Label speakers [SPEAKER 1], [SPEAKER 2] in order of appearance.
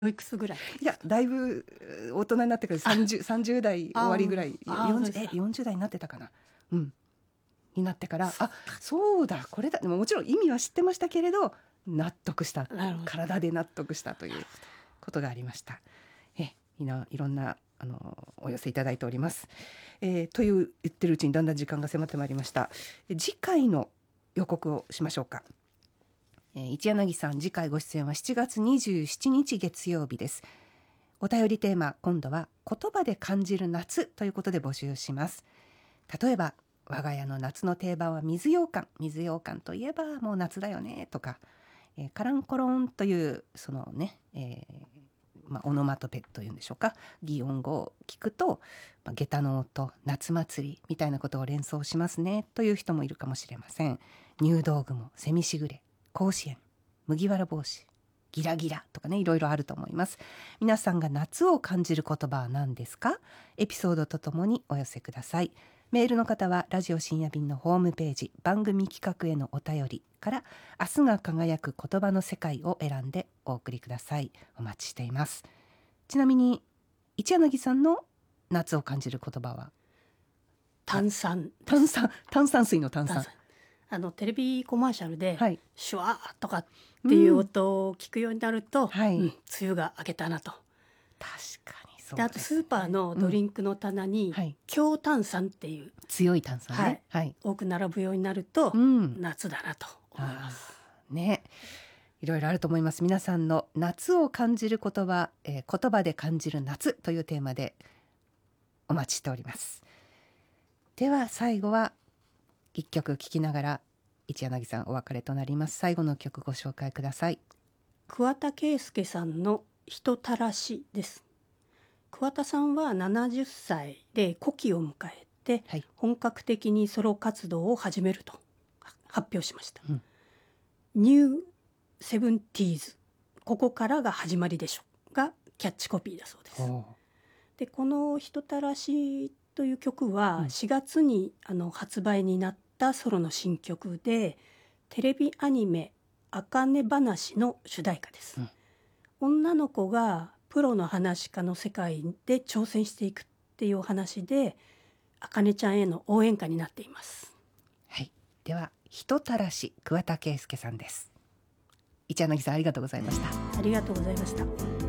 [SPEAKER 1] おいくつぐらい？
[SPEAKER 2] いやだいぶ大人になってから30代終わりぐらい、40代になってたかな、になってから、そうだこれだ、でももちろん意味は知ってましたけれど納得した、体で納得したということがありました。いろんなお寄せいただいております、という言ってるうちにだんだん時間が迫ってまいりました。次回の予告をしましょうか。一柳さん、次回ご出演は7月27日月曜日です。お便りテーマ、今度は言葉で感じる夏ということで募集します。例えば我が家の夏の定番は水羊羹といえばもう夏だよねとか、カランコロンというそのね、オノマトペというんでしょうか、擬音語を聞くと、下駄の音、夏祭りみたいなことを連想しますねという人もいるかもしれません。入道雲、セミしぐれ、甲子園、麦わら帽子、ギラギラとかね、いろいろあると思います。皆さんが夏を感じる言葉は何ですか？エピソードとともにお寄せください。メールの方はラジオ深夜便のホームページ、番組企画へのお便りから明日が輝く言葉の世界を選んでお送りください。お待ちしています。ちなみに一柳さんの夏を感じる言葉は
[SPEAKER 1] 炭酸
[SPEAKER 2] 水の炭酸。
[SPEAKER 1] テレビコマーシャルで、シュワーとかっていう音を聞くようになると、梅雨が明けたなと。
[SPEAKER 2] 確かにそうですね。
[SPEAKER 1] であとスーパーのドリンクの棚に、強炭酸っていう
[SPEAKER 2] 強い炭酸ね、
[SPEAKER 1] 多く並ぶようになると、夏だなと思います
[SPEAKER 2] ね。いろいろあると思います。皆さんの夏を感じる言葉、言葉で感じる夏というテーマでお待ちしております。では最後は一曲聴きながら一柳さんお別れとなります。最後の曲ご紹介ください。
[SPEAKER 1] 桑田佳祐さんの人たらしです。桑田さんは70歳で古希を迎えて、本格的にソロ活動を始めると発表しました。ニューセブンティーズ、ここからが始まりでしょがキャッチコピーだそうです。でこの人たらしという曲は4月に発売になったソロの新曲で、テレビアニメあかね話の主題歌です。女の子がプロの話家の世界で挑戦していくっていうお話で、あかねちゃんへの応援歌になっています。
[SPEAKER 2] では人たらし、桑田佳祐さんです。一柳さんありがとうございました。
[SPEAKER 1] ありがとうございました。